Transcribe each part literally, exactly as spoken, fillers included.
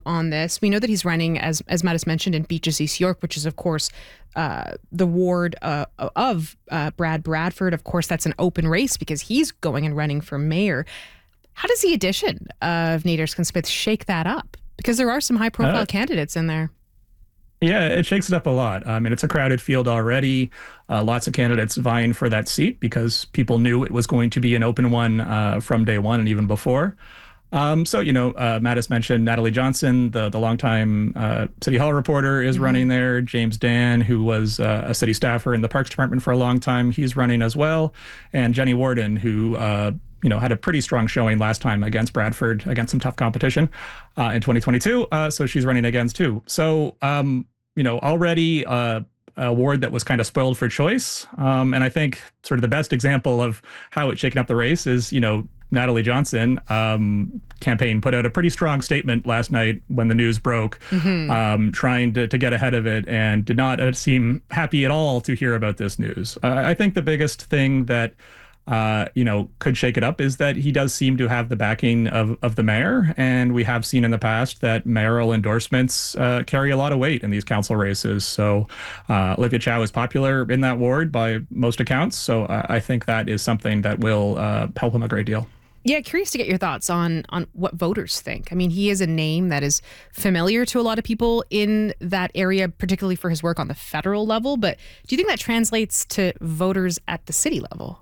on this. We know that he's running, as as Matt has mentioned, in Beaches East York, which is, of course, uh, the ward uh, of uh, Brad Bradford. Of course, that's an open race because he's going and running for mayor. How does the addition of Nate Erskine-Smith shake that up? Because there are some high-profile uh, candidates in there. Yeah, it shakes it up a lot. I mean, it's a crowded field already. Uh, lots of candidates vying for that seat because people knew it was going to be an open one uh, from day one and even before. Um, so, you know, uh, Matt has mentioned Natalie Johnson, the, the longtime uh, City Hall reporter, is mm-hmm. running there. James Dan, who was uh, a city staffer in the Parks Department for a long time, he's running as well. And Jenny Warden, who uh, you know, had a pretty strong showing last time against Bradford, against some tough competition uh, in twenty twenty-two. Uh, so she's running against too. So, um, you know, already uh, a ward that was kind of spoiled for choice. Um, and I think sort of the best example of how it's shaken up the race is, you know, Natalie Johnson um, campaign put out a pretty strong statement last night when the news broke, mm-hmm. um, trying to, to get ahead of it, and did not uh, seem happy at all to hear about this news. Uh, I think the biggest thing that Uh, you know, could shake it up is that he does seem to have the backing of, of the mayor. And we have seen in the past that mayoral endorsements uh, carry a lot of weight in these council races. So uh, Olivia Chow is popular in that ward by most accounts. So uh, I think that is something that will uh, help him a great deal. Yeah, curious to get your thoughts on on what voters think. I mean, he is a name that is familiar to a lot of people in that area, particularly for his work on the federal level. But do you think that translates to voters at the city level?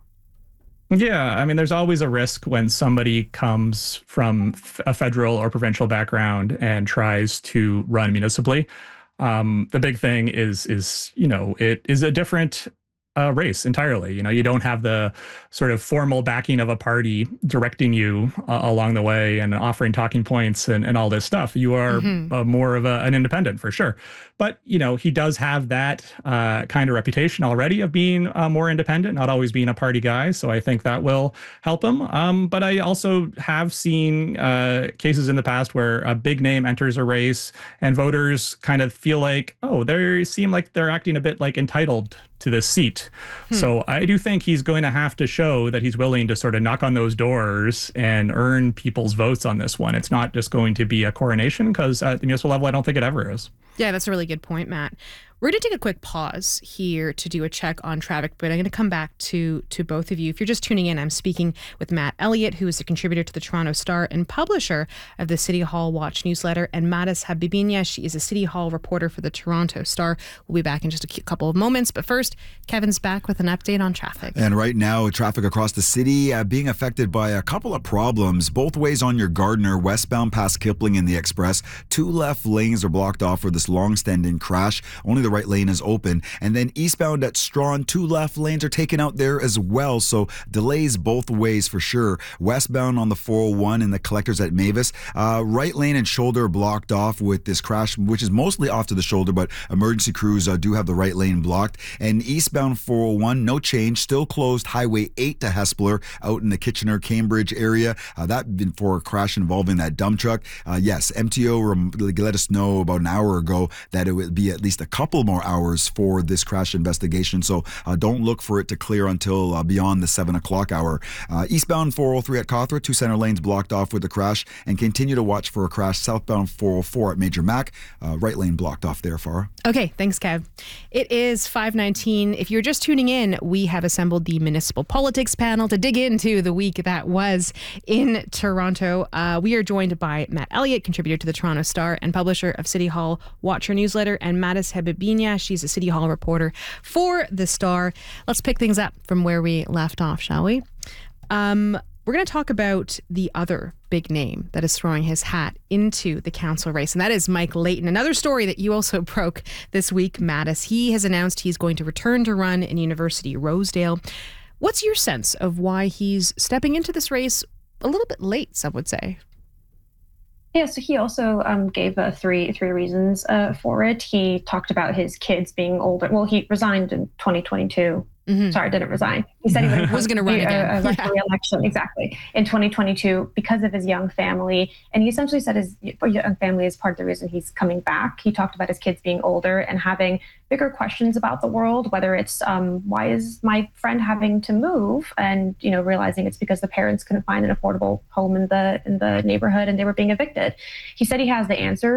Yeah, I mean, there's always a risk when somebody comes from a federal or provincial background and tries to run municipally. Um, the big thing is, is you know, it is a different uh, race entirely. You know, you don't have the sort of formal backing of a party directing you uh, along the way and offering talking points and, and all this stuff. You are mm-hmm. uh, more of a, an independent for sure. But, you know, he does have that uh, kind of reputation already of being uh, more independent, not always being a party guy. So I think that will help him. Um, but I also have seen uh, cases in the past where a big name enters a race and voters kind of feel like, oh, they seem like they're acting a bit like entitled to this seat. Hmm. So I do think he's going to have to show that he's willing to sort of knock on those doors and earn people's votes on this one. It's not just going to be a coronation, because at the municipal level, I don't think it ever is. Yeah, that's a really good point, Matt. We're going to take a quick pause here to do a check on traffic, but I'm going to come back to to both of you. If you're just tuning in, I'm speaking with Matt Elliott, who is a contributor to the Toronto Star and publisher of the City Hall Watch newsletter, and Madis Habibinia. She is a City Hall reporter for the Toronto Star. We'll be back in just a couple of moments, but first, Kevin's back with an update on traffic. And right now, traffic across the city uh, being affected by a couple of problems. Both ways on your Gardner, westbound past Kipling in the Express. Two left lanes are blocked off for this long-standing crash. Only the right lane is open. And then eastbound at Strawn, two left lanes are taken out there as well. So delays both ways for sure. Westbound on the four oh one in the collectors at Mavis. Uh, right lane and shoulder blocked off with this crash, which is mostly off to the shoulder, but emergency crews uh, do have the right lane blocked. And eastbound four oh one, no change, still closed. Highway eight to Hespeler out in the Kitchener-Cambridge area. Uh, that been for a crash involving that dump truck. Uh, yes, M T O rem- let us know about an hour ago that it would be at least a couple more hours for this crash investigation. So uh, don't look for it to clear until uh, beyond the seven o'clock hour. Uh, eastbound four oh three at Cawthra, two center lanes blocked off with the crash, and continue to watch for a crash southbound four oh four at Major Mac. Uh, right lane blocked off there, Farah. Okay, thanks, Kev. It is five nineteen. If you're just tuning in, we have assembled the municipal politics panel to dig into the week that was in Toronto. Uh, we are joined by Matt Elliott, contributor to the Toronto Star and publisher of City Hall Watcher newsletter, and Madis Habibinia. She's a City Hall reporter for the Star. Let's pick things up from where we left off, shall we? Um, we're going to talk about the other big name that is throwing his hat into the council race, and that is Mike Layton. Another story that you also broke this week, Mattis. He has announced he's going to return to run in University Rosedale. What's your sense of why he's stepping into this race a little bit late, some would say? Yeah, so he also um, gave uh, three three reasons uh, for it. He talked about his kids being older. Well, he resigned in twenty twenty-two. Mm-hmm. Sorry, didn't resign. He said he would was going to run again. Uh, yeah. re-election, exactly, in twenty twenty-two because of his young family. And he essentially said his young family is part of the reason he's coming back. He talked about his kids being older and having bigger questions about the world, whether it's um, why is my friend having to move, and you know realizing it's because the parents couldn't find an affordable home in the in the neighborhood and they were being evicted. He said he has the answers.